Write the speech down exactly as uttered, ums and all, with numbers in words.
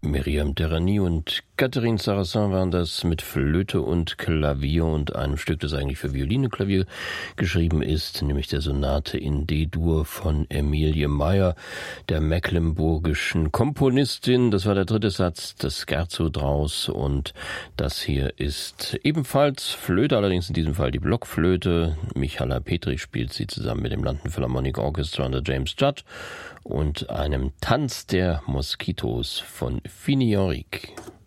Myriam Derani und Catherine Sarrazin waren das mit Flöte und Klavier und einem Stück, das eigentlich für Violine und Klavier geschrieben ist, nämlich der Sonate in D-Dur von Emilie Meyer, der mecklenburgischen Komponistin. Das war der dritte Satz, das Scherzo draus, und das hier ist ebenfalls Flöte, allerdings in diesem Fall die Blockflöte. Michala Petri spielt sie zusammen mit dem London Philharmonic Orchestra unter James Judd und einem Tanz der Moskitos von Fini Henrique.